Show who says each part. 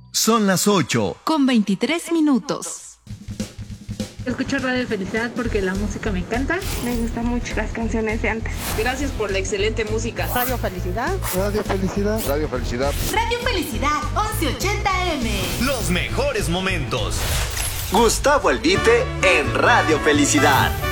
Speaker 1: Son las 8:23.
Speaker 2: Escucho Radio Felicidad porque la música me encanta.
Speaker 3: Me gustan mucho las canciones de antes.
Speaker 4: Gracias por la excelente música.
Speaker 5: Radio Felicidad.
Speaker 6: Radio Felicidad.
Speaker 7: Radio Felicidad.
Speaker 8: Radio Felicidad, 1180M.
Speaker 1: Los mejores momentos. Gustavo Albite en Radio Felicidad.